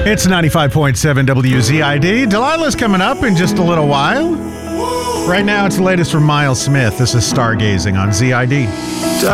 It's 95.7 WZID. Delilah's coming up in just a little while. Right now, it's the latest from Miles Smith. This is Stargazing on ZID.